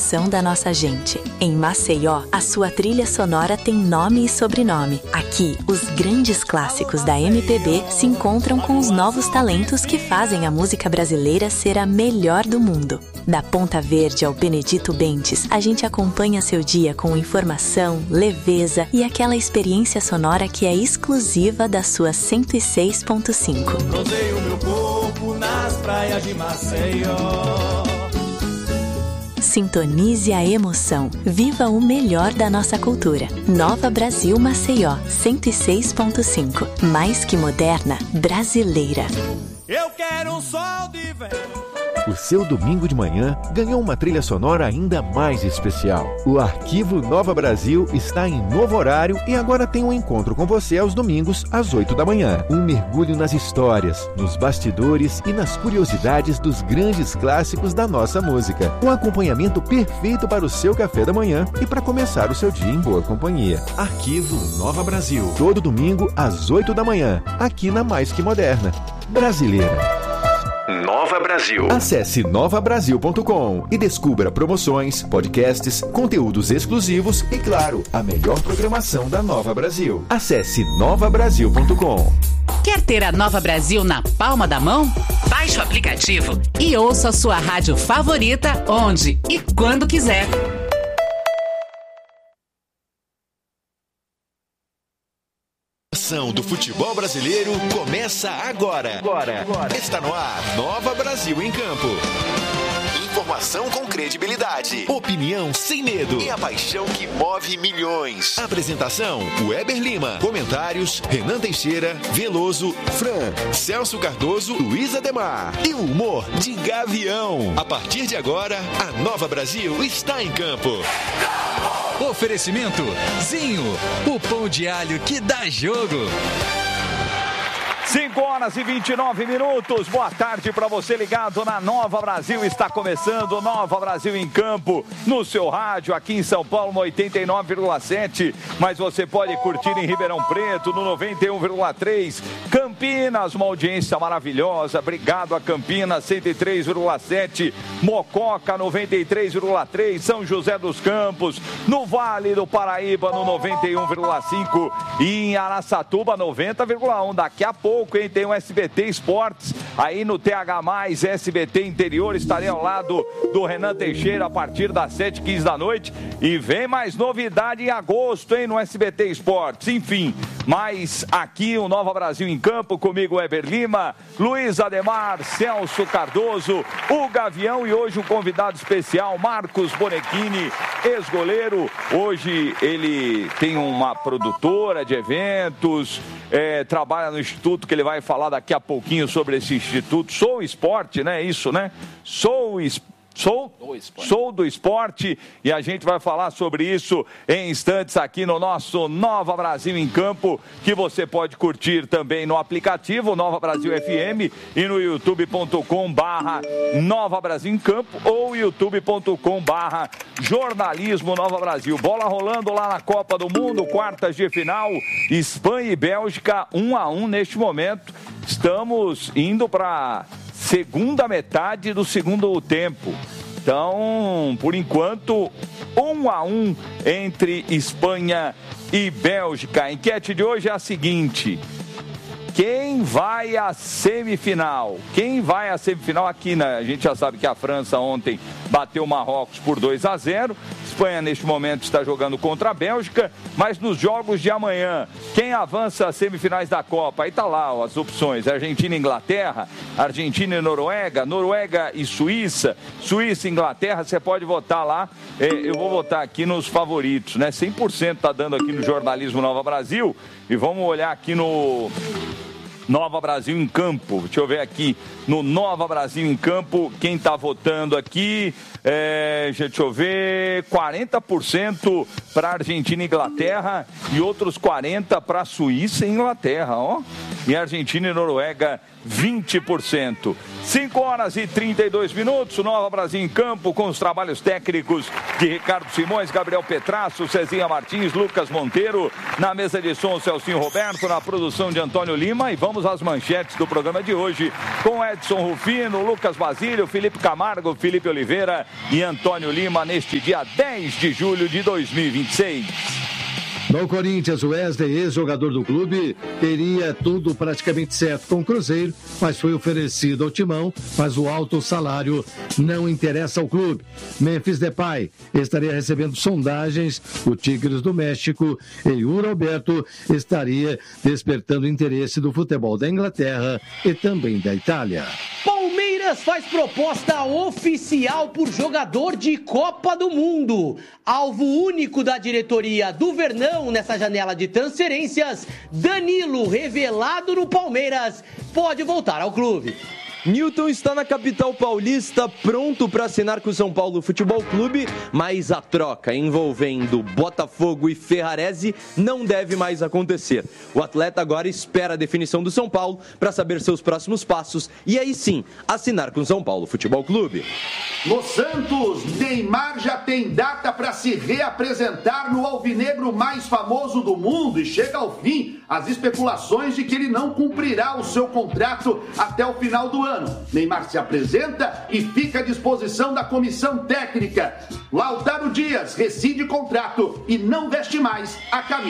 emoção da nossa gente. Em Maceió, a sua trilha sonora tem nome e sobrenome. Aqui, os grandes clássicos da MPB se encontram com os novos talentos que fazem a música brasileira ser a melhor do mundo. Da Ponta Verde ao Benedito Bentes, a gente acompanha seu dia com informação, leveza e aquela experiência sonora que é exclusiva da sua 106.5. Rosei o meu corpo nas praias de Maceió. Sintonize a emoção. Viva o melhor da nossa cultura. Nova Brasil Maceió, 106.5. Mais que moderna, brasileira. Eu quero um sol de verão. O seu domingo de manhã ganhou uma trilha sonora ainda mais especial. O Arquivo Nova Brasil está em novo horário e agora tem um encontro com você aos domingos às 8 da manhã. Um mergulho nas histórias, nos bastidores e nas curiosidades dos grandes clássicos da nossa música. Um acompanhamento perfeito para o seu café da manhã e para começar o seu dia em boa companhia. Arquivo Nova Brasil. Todo domingo às 8 da manhã, aqui na Mais Que Moderna. Brasileira. Nova Brasil. Acesse novabrasil.com e descubra promoções, podcasts, conteúdos exclusivos e, claro, a melhor programação da Nova Brasil. Acesse novabrasil.com. Quer ter a Nova Brasil na palma da mão? Baixe o aplicativo e ouça a sua rádio favorita onde e quando quiser. Do futebol brasileiro começa agora. Está no ar Nova Brasil em Campo. Informação com credibilidade, opinião sem medo e a paixão que move milhões. Apresentação: Weber Lima. Comentários: Renan Teixeira, Veloso, Fran, Celso Cardoso, Luiz Ademar. E o humor de Gavião. A partir de agora, a Nova Brasil está em campo. Oferecimento Zinho, o pão de alho que dá jogo. 5h29. Boa tarde para você ligado na Nova Brasil. Está começando Nova Brasil em Campo, no seu rádio aqui em São Paulo no 89,7. Mas você pode curtir em Ribeirão Preto no 91,3. Campinas, uma audiência maravilhosa. Obrigado a Campinas, 103,7. Mococa, 93,3. São José dos Campos, no Vale do Paraíba, no 91,5. E em Araçatuba, 90,1. Daqui a pouco, hein, tem o SBT Esportes aí no TH+, SBT Interior. Estarei ao lado do Renan Teixeira a partir das 7h15 da noite. E vem mais novidade em agosto, hein, no SBT Esportes. Enfim, mas aqui o Nova Brasil em Campo, comigo Weber Lima, Luiz Ademar, Celso Cardoso, o Gavião e hoje um convidado especial, Marcos Bonechini, ex-goleiro. Hoje ele tem uma produtora de eventos, trabalha no Instituto, que ele vai falar daqui a pouquinho sobre esse Instituto. Sou Esporte, né? Isso, né? Sou do esporte e a gente vai falar sobre isso em instantes aqui no nosso Nova Brasil em Campo, que você pode curtir também no aplicativo Nova Brasil FM e no youtube.com/Nova Brasil em Campo ou youtube.com/Jornalismo Nova Brasil. Bola rolando lá na Copa do Mundo, quartas de final, Espanha e Bélgica 1-1 neste momento. Estamos indo para segunda metade do segundo tempo. Então, por enquanto, 1-1 entre Espanha e Bélgica. A enquete de hoje é a seguinte: quem vai à semifinal? Quem vai à semifinal aqui, né? A gente já sabe que a França ontem bateu o Marrocos por 2-0. Espanha, neste momento, está jogando contra a Bélgica. Mas nos jogos de amanhã, quem avança às semifinais da Copa? Aí tá lá ó, as opções: Argentina e Inglaterra, Argentina e Noruega, Noruega e Suíça, Suíça e Inglaterra. Você pode votar lá. Eu vou votar aqui nos favoritos, né? 100% tá dando aqui no Jornalismo Nova Brasil. E vamos olhar aqui no Nova Brasil em Campo. Deixa eu ver aqui no Nova Brasil em Campo quem está votando aqui. Deixa eu ver, 40% para Argentina e Inglaterra e outros 40% para Suíça e Inglaterra, ó. e Argentina e Noruega 20%. 5h32, Nova Brasil em campo com os trabalhos técnicos de Ricardo Simões, Gabriel Petrasso, Cezinha Martins, Lucas Monteiro, na mesa de som Celcinho Roberto, na produção de Antônio Lima, e vamos às manchetes do programa de hoje com Edson Rufino, Lucas Basílio, Felipe Camargo, Felipe Oliveira e Antônio Lima neste dia 10 de julho de 2026. No Corinthians, o Wesley, ex-jogador do clube, teria tudo praticamente certo com o Cruzeiro, mas foi oferecido ao Timão, mas o alto salário não interessa ao clube. Memphis Depay estaria recebendo sondagens, o Tigres do México, e Yuri Alberto estaria despertando interesse do futebol da Inglaterra e também da Itália. Palmeiras faz proposta oficial por jogador de Copa do Mundo. Alvo único da diretoria do Verdão nessa janela de transferências, Danilo, revelado no Palmeiras, pode voltar ao clube. Newton está na capital paulista, pronto para assinar com o São Paulo Futebol Clube, mas a troca envolvendo Botafogo e Ferrarese não deve mais acontecer. O atleta agora espera a definição do São Paulo para saber seus próximos passos e aí sim assinar com o São Paulo Futebol Clube. No Santos, Neymar já tem data para se reapresentar no alvinegro mais famoso do mundo e chega ao fim as especulações de que ele não cumprirá o seu contrato até o final do ano. Neymar se apresenta e fica à disposição da comissão técnica. Lautaro Dias rescinde contrato e não veste mais a camisa.